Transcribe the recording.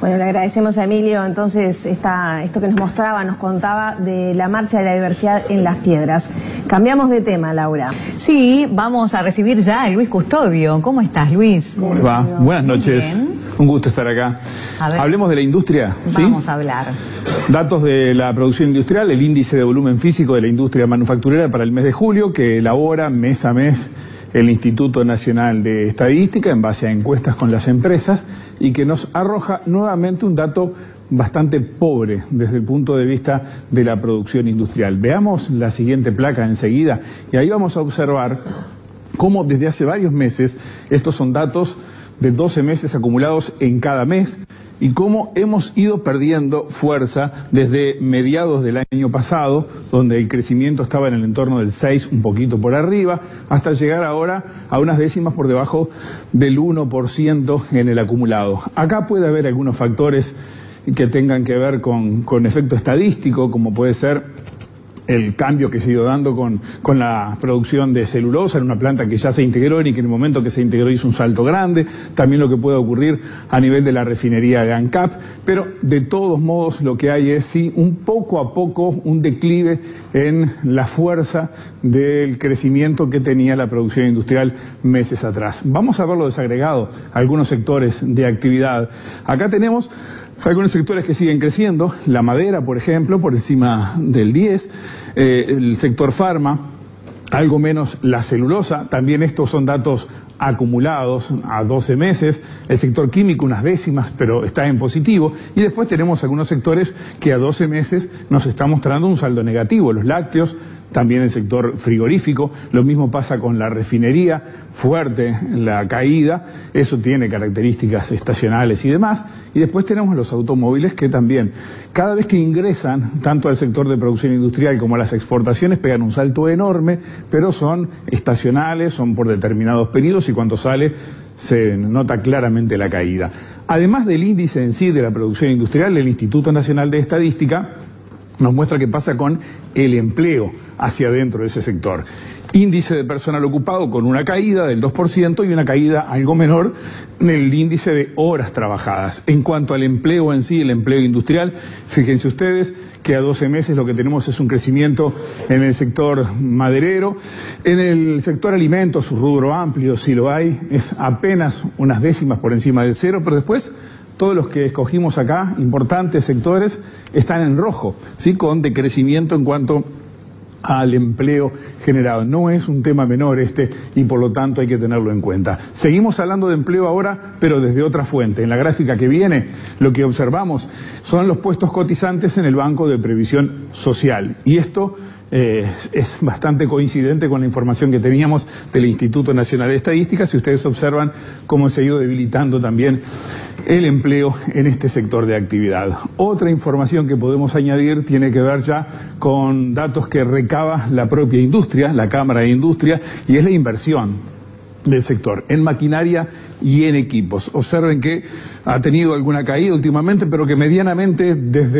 Bueno, le agradecemos a Emilio, entonces esto que nos mostraba, nos contaba de la Marcha de la Diversidad en Las Piedras. Cambiamos de tema, Laura. Sí, vamos a recibir ya a Luis Custodio. ¿Cómo estás, Luis? ¿Cómo le va? Buenas noches. Un gusto estar acá. Hablemos de la industria, ¿sí? Vamos a hablar. Datos de la producción industrial, el índice de volumen físico de la industria manufacturera para el mes de julio, que elabora mes a mes el Instituto Nacional de Estadística en base a encuestas con las empresas y que nos arroja nuevamente un dato bastante pobre desde el punto de vista de la producción industrial. Veamos la siguiente placa enseguida y ahí vamos a observar cómo desde hace varios meses, estos son datos de 12 meses acumulados en cada mes, y cómo hemos ido perdiendo fuerza desde mediados del año pasado, donde el crecimiento estaba en el entorno del 6, un poquito por arriba, hasta llegar ahora a unas décimas por debajo del 1% en el acumulado. Acá puede haber algunos factores que tengan que ver con efecto estadístico, como puede ser el cambio que se ha ido dando con la producción de celulosa en una planta que ya se integró y que en el momento que se integró hizo un salto grande, también lo que puede ocurrir a nivel de la refinería de ANCAP, pero de todos modos lo que hay es sí un poco a poco un declive en la fuerza del crecimiento que tenía la producción industrial meses atrás. Vamos a verlo desagregado, algunos sectores de actividad. Acá tenemos algunos sectores que siguen creciendo, la madera, por ejemplo, por encima del 10, el sector farma, algo menos la celulosa, también estos son datos acumulados a 12 meses, el sector químico unas décimas, pero está en positivo, y después tenemos algunos sectores que a 12 meses nos está mostrando un saldo negativo, los lácteos, también el sector frigorífico, lo mismo pasa con la refinería, fuerte la caída, eso tiene características estacionales y demás, y después tenemos los automóviles que también, cada vez que ingresan, tanto al sector de producción industrial como a las exportaciones, pegan un salto enorme, pero son estacionales, son por determinados periodos y cuando sale se nota claramente la caída. Además del índice en sí de la producción industrial, el Instituto Nacional de Estadística nos muestra qué pasa con el empleo hacia adentro de ese sector. Índice de personal ocupado con una caída del 2% y una caída algo menor en el índice de horas trabajadas. En cuanto al empleo en sí, el empleo industrial, fíjense ustedes que a 12 meses lo que tenemos es un crecimiento en el sector maderero. En el sector alimentos, su rubro amplio, si lo hay, es apenas unas décimas por encima del cero, pero después todos los que escogimos acá, importantes sectores, están en rojo, ¿sí? Con decrecimiento en cuanto al empleo generado. No es un tema menor y por lo tanto hay que tenerlo en cuenta. Seguimos hablando de empleo ahora, pero desde otra fuente. En la gráfica que viene, lo que observamos son los puestos cotizantes en el Banco de Previsión Social. Y esto es bastante coincidente con la información que teníamos del Instituto Nacional de Estadística, si ustedes observan cómo se ha ido debilitando también el empleo en este sector de actividad. Otra información que podemos añadir tiene que ver ya con datos que recaba la propia industria, la Cámara de Industria, y es la inversión del sector en maquinaria y en equipos. Observen que ha tenido alguna caída últimamente, pero que medianamente desde